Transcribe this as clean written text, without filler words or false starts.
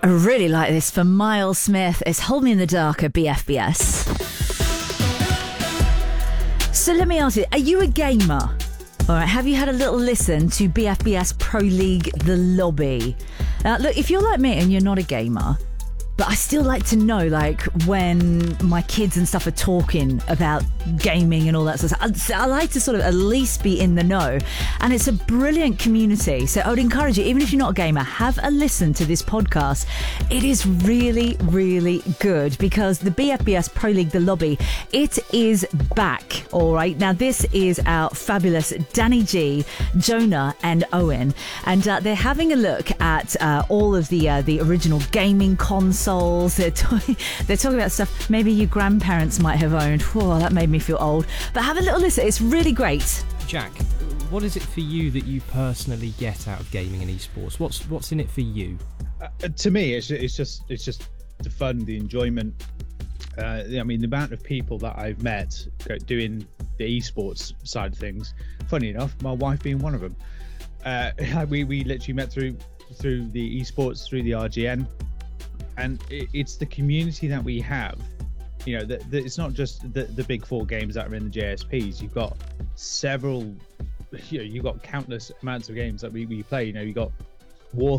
I really like this for Miles Smith. It's Hold Me in the Dark at BFBS. So let me ask you, are you a gamer? All right, have you had a little listen to BFBS Pro League The Lobby? Look, if you're like me and you're not a gamer, but I still like to know, like, when my kids and stuff are talking about gaming and all that sort of stuff. I like to sort of at least be in the know. And it's a brilliant community. So I would encourage you, even if you're not a gamer, have a listen to this podcast. It is really, really good because the BFBS Pro League The Lobby, it is back. All right. Now, this is our fabulous Danny G, Jonah and Owen. And they're having a look at all of the original gaming consoles. They're talking about stuff maybe your grandparents might have owned. Whoa, that made me feel old. But have a little listen. It's really great. Jack, what is it for you that you personally get out of gaming and esports? What's in it for you? To me, it's just the fun, the enjoyment. I mean, the amount of people that I've met doing the esports side of things. Funny enough, my wife being one of them. We literally met through the esports, through the RGN. And it's the community that we have. You know, it's not just the big four games that are in the JSPs. You've got several, you've got countless amounts of games that we play. You know, you've got War